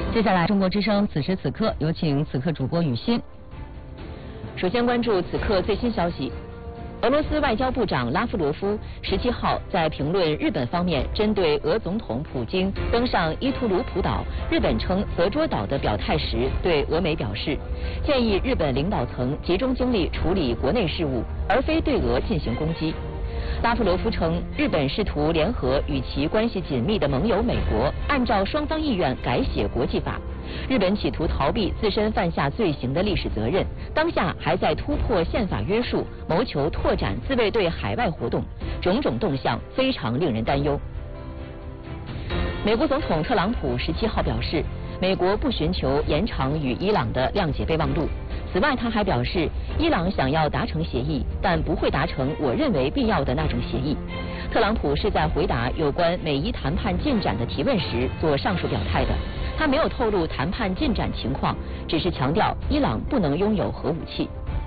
接下来，中国之声此时此刻，有请此刻主播雨欣。 首先关注此刻最新消息。俄罗斯外交部长拉夫罗夫17号在评论日本方面针对俄总统普京登上伊图鲁普岛，日本称泽捉岛的表态时，对俄媒表示，建议日本领导层集中精力处理国内事务，而非对俄进行攻击。拉夫罗夫称，日本试图联合与其关系紧密的盟友美国，按照双方意愿改写国际法。日本企图逃避自身犯下罪行的历史责任，当下还在突破宪法约束，谋求拓展自卫队海外活动，种种动向非常令人担忧。美国总统特朗普17号表示，美国不寻求延长与伊朗的谅解备忘录。此外，他还表示，伊朗想要达成协议，但不会达成我认为必要的那种协议。特朗普是在回答有关美伊谈判进展的提问时做上述表态的，他没有透露谈判进展情况，只是强调伊朗不能拥有核武器。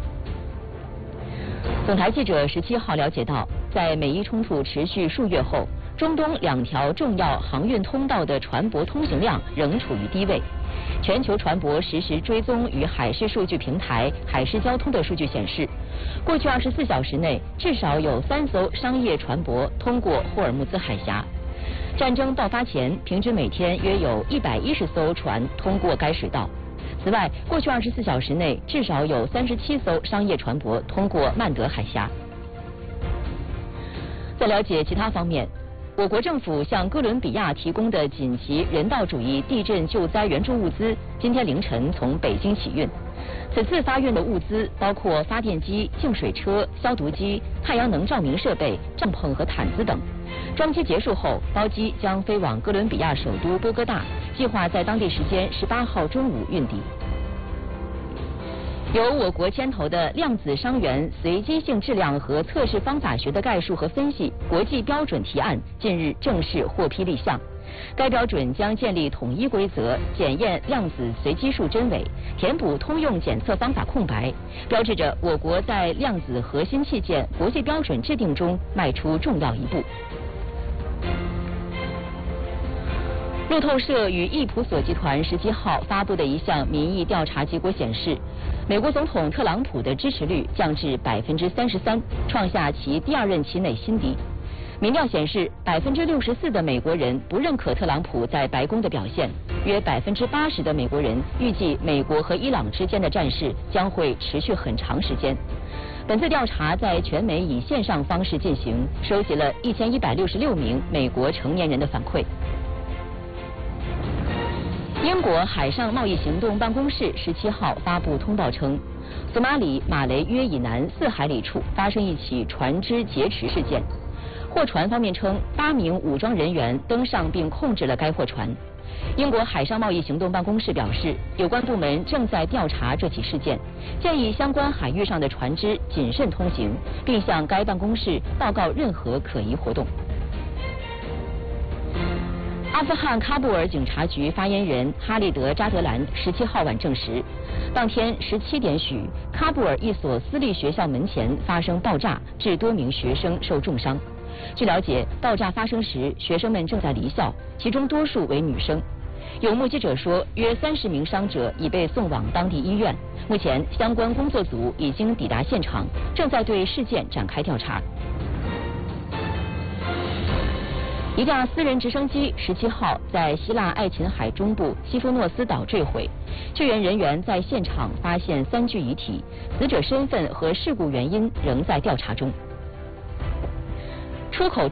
总台记者17号了解到，在美伊冲突持续数月后，中东2条重要航运通道的船舶通行量仍处于低位。全球船舶实时追踪与海事数据平台海事交通的数据显示，过去24小时内至少有3艘商业船舶通过霍尔木兹海峡。战争爆发前，平均每天约有110艘船通过该水道。此外，过去24小时内至少有37艘商业船舶通过曼德海峡。在了解其他方面，我国政府向哥伦比亚提供的紧急人道主义地震救灾援助物资，今天凌晨从北京起运。此次发运的物资包括发电机、净水车、消毒机、太阳能照明设备、帐篷和毯子等。装机结束后，包机将飞往哥伦比亚首都波哥大，计划在当地时间18号中午运抵。由我国牵头的量子伤员随机性质量和测试方法学的概述和分析国际标准提案近日正式获批立项。该标准将建立统一规则，检验量子随机数真伪，填补通用检测方法空白，标志着我国在量子核心器件国际标准制定中迈出重要一步。路透社与易普索集团17号发布的一项民意调查结果显示，美国总统特朗普的支持率降至33%，创下其第2任期内新低。民调显示，64%的美国人不认可特朗普在白宫的表现，约80%的美国人预计美国和伊朗之间的战事将会持续很长时间。本次调查在全美以线上方式进行，收集了1166名美国成年人的反馈。英国海上贸易行动办公室17号发布通报称，索马里马雷约以南4海里处发生一起船只劫持事件。货船方面称，8名武装人员登上并控制了该货船。英国海上贸易行动办公室表示，有关部门正在调查这起事件，建议相关海域上的船只谨慎通行，并向该办公室报告任何可疑活动。阿富汗喀布尔警察局发言人哈利德·扎德兰17号晚证实，当天17点许，喀布尔一所私立学校门前发生爆炸，致多名学生受重伤。据了解，爆炸发生时，学生们正在离校，其中多数为女生。有目击者说，约30名伤者已被送往当地医院。目前，相关工作组已经抵达现场，正在对事件展开调查。一架私人直升机17号在希腊爱琴海中部西夫诺斯岛坠毁，救援人员在现场发现3具遗体，死者身份和事故原因仍在调查中。出口